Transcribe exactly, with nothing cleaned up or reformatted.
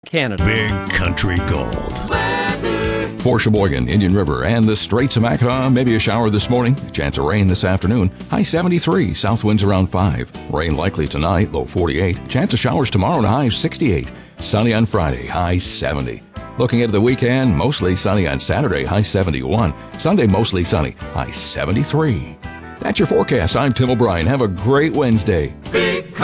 Canada. Big Country Gold. For Sheboygan, Indian River, and the Straits of Mackinac, maybe a shower this morning, chance of rain this afternoon, high seventy-three, south winds around five. Rain likely tonight, low forty-eight. Chance of showers tomorrow and a high sixty-eight. Sunny on Friday, high seventy. Looking at the weekend, mostly sunny on Saturday, high seventy-one. Sunday, mostly sunny, high seventy-three. That's your forecast. I'm Tim O'Brien. Have a great Wednesday.